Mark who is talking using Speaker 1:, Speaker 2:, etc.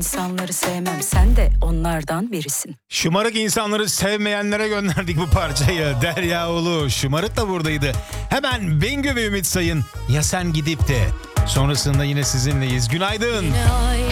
Speaker 1: insanları sevmem. Sen de onlardan birisin.
Speaker 2: Şımarık insanları sevmeyenlere gönderdik bu parçayı. Derya Ulu şımarık da buradaydı. Hemen Bengü ve Ümit Sayın Ya Sen Gidip De. Sonrasında yine sizinleyiz. Günaydın.